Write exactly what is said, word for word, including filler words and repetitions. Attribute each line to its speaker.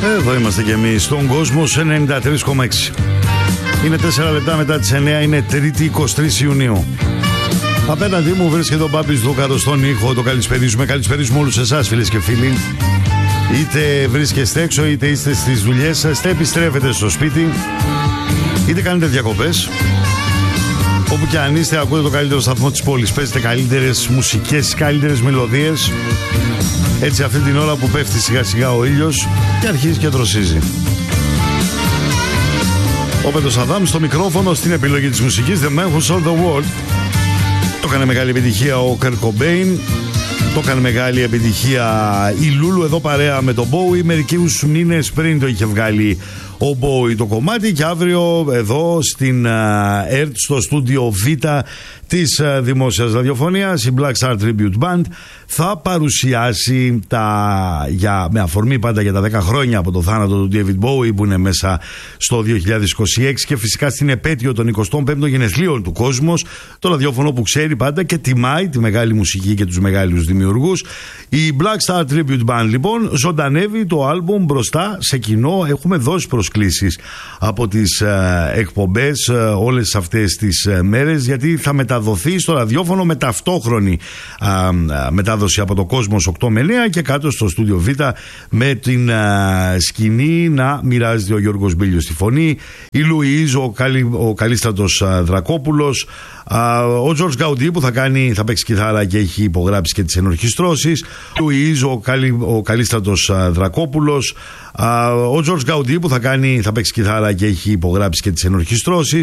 Speaker 1: Εδώ είμαστε κι εμείς στον κόσμο ενενήντα τρία κόμμα έξι. Είναι τέσσερα λεπτά μετά τις εννιά, είναι Τρίτη εικοστή τρίτη Ιουνίου. Απέναντί μου βρίσκεται ο Μπάμπης Δούκαρος στον ήχο. Το καλησπερίζουμε. Καλησπερίζουμε όλους εσάς, φίλες και φίλοι. Είτε βρίσκεστε έξω, είτε είστε στις δουλειές σας, είτε επιστρέφετε στο σπίτι, είτε κάνετε διακοπές. Όπου και αν είστε, ακούτε το καλύτερο σταθμό της πόλης. Παίζετε καλύτερες μουσικές, καλύτερες μελωδίες. Έτσι, αυτή την ώρα που πέφτει σιγά σιγά ο ήλιος και αρχίζει και δροσίζει. Ο Πέτρος Αδάμ στο μικρόφωνο, στην επιλογή της μουσικής. The Man Who Sold the World. Το έκανε μεγάλη επιτυχία ο Kurt Cobain. Το έκανε μεγάλη επιτυχία η Λούλου εδώ παρέα με τον Bowie. Μερικούς μήνες πριν το είχε βγάλει ο Bowie το κομμάτι. Και αύριο εδώ στην ΕΡΤ, στο στούντιο Β της Δημόσιας Ραδιοφωνίας, η Black Star Tribute Band θα παρουσιάσει τα, για, με αφορμή πάντα για τα δέκα χρόνια από το θάνατο του David Bowie, που είναι μέσα στο δύο χιλιάδες είκοσι έξι, και φυσικά στην επέτειο των εικοστών πέμπτων γενεθλίων του Κόσμος, το ραδιόφωνο που ξέρει πάντα και τιμάει τη μεγάλη μουσική και τους μεγάλους δημιουργούς. Η Black Star Tribute Band λοιπόν ζωντανεύει το άλμπουμ μπροστά σε κοινό. Έχουμε δώσει προσκλήσεις από τις ε, εκπομπές ε, όλες αυτές τις ε, μέρες, γιατί θα μεταδοθεί στο ραδιόφωνο με ταυτόχρονη ε, ε, μετάδοση από το Κόσμος οκτώ με εννιά, και κάτω στο στούντιο Β με την ε, σκηνή να μοιράζεται ο Γιώργος Μπίλιος στη φωνή, η Λουίζ, ο, Καλι, ο Καλίστρατος ε, Δρακόπουλος, Uh, ο Τζορτζ Γκαουντί που θα, κάνει, θα παίξει κιθάρα και έχει υπογράψει και τις ενορχιστρώσεις, Λουίζ, ο, Καλι, ο Καλίστρατος uh, Δρακόπουλος, uh, ο Τζορτζ Γκαουντί που θα, κάνει, θα παίξει κιθάρα και έχει υπογράψει και τις ενορχιστρώσεις.